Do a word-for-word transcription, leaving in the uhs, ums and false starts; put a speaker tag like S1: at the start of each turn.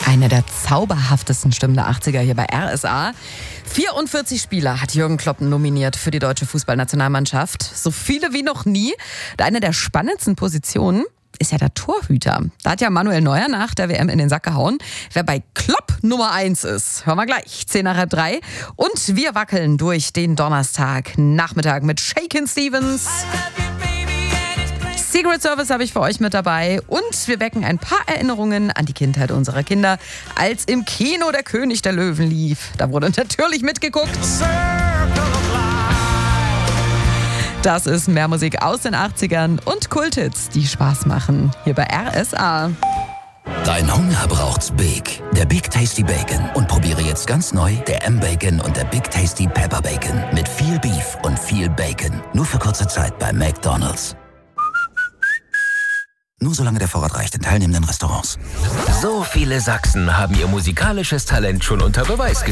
S1: Eine der zauberhaftesten Stimmen der achtziger hier bei R S A. vierundvierzig Spieler hat Jürgen Klopp nominiert für die deutsche Fußballnationalmannschaft. So viele wie noch nie. Eine der spannendsten Positionen ist ja der Torhüter. Da hat ja Manuel Neuer nach der W M in den Sack gehauen. Wer bei Klopp Nummer eins ist, hören wir gleich. zehn nach halb drei. Und wir wackeln durch den Donnerstag Nachmittag mit Shakin' Stevens. Secret Service habe ich für euch mit dabei und wir wecken ein paar Erinnerungen an die Kindheit unserer Kinder, als im Kino der König der Löwen lief. Da wurde natürlich mitgeguckt. Das ist mehr Musik aus den achtzigern und Kulthits, die Spaß machen. Hier bei R S A.
S2: Dein Hunger braucht's Big. Der Big Tasty Bacon. Und probiere jetzt ganz neu der M-Bacon und der Big Tasty Pepper Bacon. Mit viel Beef und viel Bacon. Nur für kurze Zeit bei McDonald's. Nur solange der Vorrat reicht in teilnehmenden Restaurants.
S3: So viele Sachsen haben ihr musikalisches Talent schon unter Beweis gestellt.